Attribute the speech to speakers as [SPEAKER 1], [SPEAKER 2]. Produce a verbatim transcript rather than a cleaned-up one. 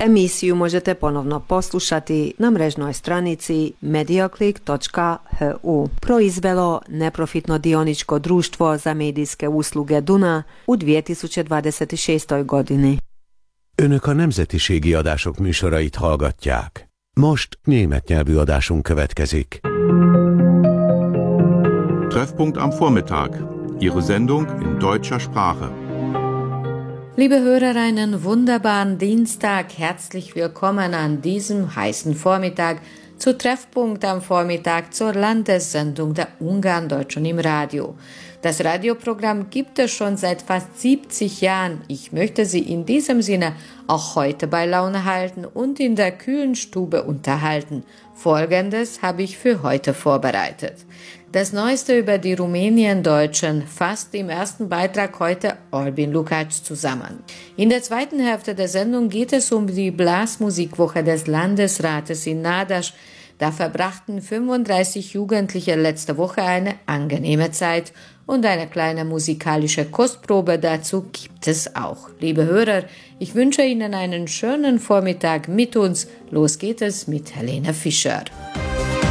[SPEAKER 1] Emisiju možete ponovno poslušati na mrežnoj stranici medioclick točka h u. Proizvelo neprofitno dioničko društvo za medijske usluge Duna u dvije tisuće dvadeset šestoj godini.
[SPEAKER 2] Önök a nemzetiségi adások műsorait hallgatják. Most német nyelvű adásunk következik.
[SPEAKER 3] Treffpunkt am Vormittag. Ihre Sendung in deutscher Sprache.
[SPEAKER 4] Liebe Hörer, einen wunderbaren Dienstag. Herzlich willkommen an diesem heißen Vormittag zu Treffpunkt am Vormittag zur Landessendung der Ungarn-Deutschen im Radio. Das Radioprogramm gibt es schon seit fast siebzig Jahren. Ich möchte Sie in diesem Sinne auch heute bei Laune halten und in der kühlen Stube unterhalten. Folgendes habe ich für heute vorbereitet. Das Neueste über die Rumänien-Deutschen fasst im ersten Beitrag heute Albin Lukács zusammen. In der zweiten Hälfte der Sendung geht es um die Blasmusikwoche des Landesrates in Nádas. Da verbrachten fünfunddreißig Jugendliche letzte Woche eine angenehme Zeit und eine kleine musikalische Kostprobe dazu gibt es auch. Liebe Hörer, ich wünsche Ihnen einen schönen Vormittag mit uns. Los geht es mit Helene Fischer.